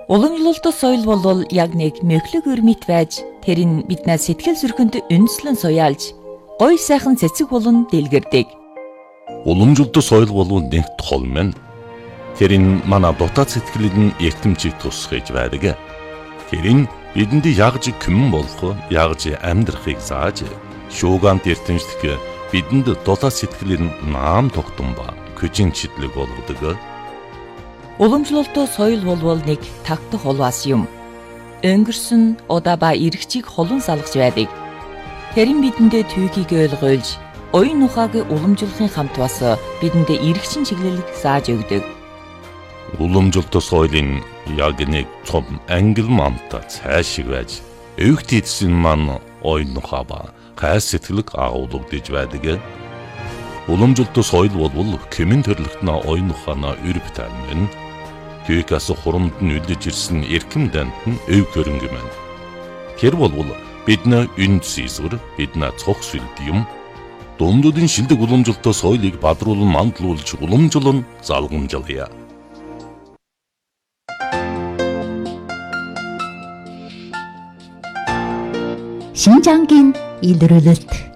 Уламжлалт соёл бол яг нэг мөглөг өрмит байж тэрийг биднээс сэтгэл зүрхэнд үндэслэн суяалж гоё сайхан цэцэг болон дэлгэрдэг. Уламжлалт соёл бол нэг тол мэн. Тэрийг манай дотоод сэтгэлийн эртэмжийг тусгаж байдаг. Тэрийг бидэнд ягж күмэн болох, ягж амьдрахыг зааж, шуугант эртэмжлэх бидэнд дотоод сэтгэлийн наам тогтсон ба күжин чидлэг болгодог. Уламжлалт соёл бол нэг тагтах улваас юм. Өнгөрсөн удаа ба иргэчийг холон салгаж байдаг. Тэрэн бидэндээ түүхийг ойлгуулж, оюун ухааг уламжлахын хамт бас бидэндээ иргэчин чиглэлийг зааж өгдөг. Уламжлалт соёлын яг нэг том ангил манта цаашиг байж, өвгт эдсэн маань оюун ухаа ба гай сэтгэлэг агуулгадж байдаг. Уламжлалт соёл бол кэмэн төрлөختнө оюун ухаанаа өрөв таймын. Түүхээс хурамд нь үлдэж ирсэн эрхэм дант нь өв хөрөнгө мэн. Тэр бол бидний үнд сийсвэр, бидний цог сүлд юм. Дундуудын шилдэг уламжлалт соёлыг бадруулан мандлуулж уламжлан залгамжлая. Шинжангийн илрүүлэлт